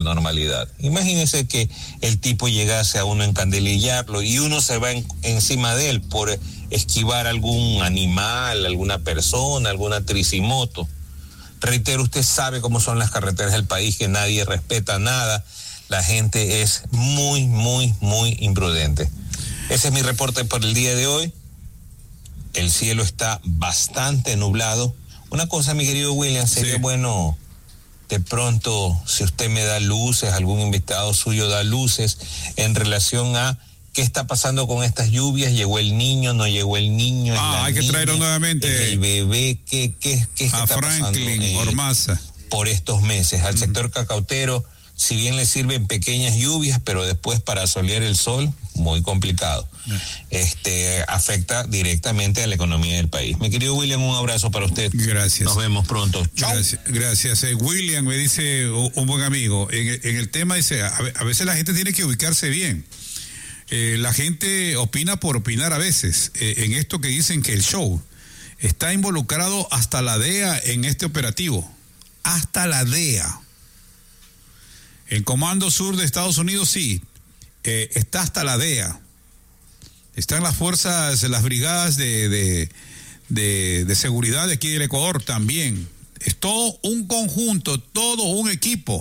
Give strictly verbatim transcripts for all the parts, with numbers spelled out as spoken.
normalidad. Imagínense que el tipo llegase a uno a encandelillarlo y uno se va en, encima de él por esquivar algún animal, alguna persona, alguna tricimoto. Reitero, usted sabe cómo son las carreteras del país, que nadie respeta nada. La gente es muy, muy, muy imprudente. Ese es mi reporte por el día de hoy. El cielo está bastante nublado. Una cosa, mi querido William, sería sí. bueno, de pronto, si usted me da luces, algún invitado suyo da luces, en relación a qué está pasando con estas lluvias. ¿Llegó el niño? ¿No llegó el niño? Ah, hay que niña, traerlo nuevamente. El bebé, ¿qué, qué, qué está pasando? A Franklin Ormaza. Por estos meses. Al mm. sector cacautero, si bien le sirven pequeñas lluvias, pero después para solear el sol, muy complicado. Este afecta directamente a la economía del país. Mi querido William, un abrazo para usted. Gracias. Nos vemos pronto. Chau. Gracias. Gracias. Eh, William, me dice un buen amigo, en, en el tema dice, a, a veces la gente tiene que ubicarse bien. Eh, la gente opina por opinar a veces. Eh, en esto que dicen que el show está involucrado hasta la D E A en este operativo. Hasta la D E A. El Comando Sur de Estados Unidos sí, eh, está hasta la D E A. Están las fuerzas, las brigadas de, de, de, de seguridad de aquí del Ecuador también. Es todo un conjunto, todo un equipo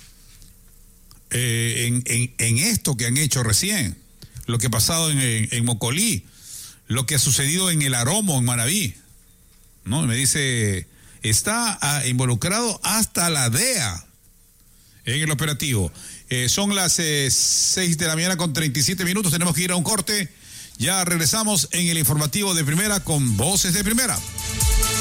eh, en, en, en esto que han hecho recién. Lo que ha pasado en, en, en Mocolí, lo que ha sucedido en El Aromo, en Manaví. ¿No? Me dice, está ah, involucrado hasta la D E A en el operativo. Eh, son las eh, seis de la mañana con treinta y siete minutos. Tenemos que ir a un corte. Ya regresamos en el informativo de Primera con Voces de Primera.